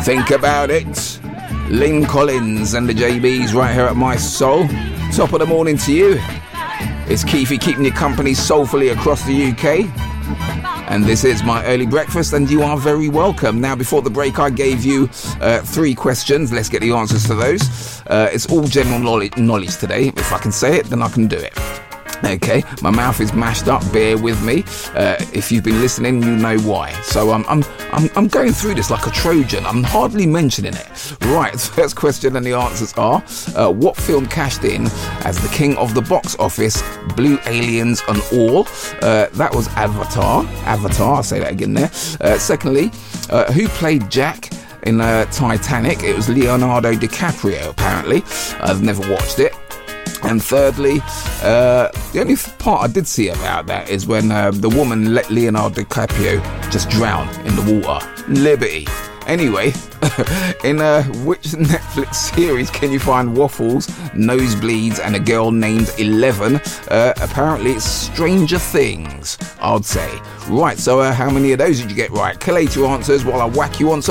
Think about it. Lynn Collins and the JBs right here at My Soul. Top of the morning to you. It's Keefy keeping you company soulfully across the UK. And this is my early breakfast, and you are very welcome. Now, before the break, I gave you 3 questions. Let's get the answers to those. It's all general knowledge today. If I can say it, then I can do it. Okay, my mouth is mashed up. Bear with me. If you've been listening, you know why. So I'm going through this like a Trojan. I'm hardly mentioning it. Right. First question, and the answers are: what film cashed in as the king of the box office, Blue Aliens and all? That was Avatar. I'll say that again there. Secondly, who played Jack in Titanic? It was Leonardo DiCaprio. Apparently, I've never watched it. And thirdly, the only part I did see about that is when the woman let Leonardo DiCaprio just drown in the water. Liberty. Anyway, in which Netflix series can you find waffles, nosebleeds, and a girl named 11? Apparently it's Stranger Things, I'd say. Right, so how many of those did you get right? Collate your answers while I whack you on some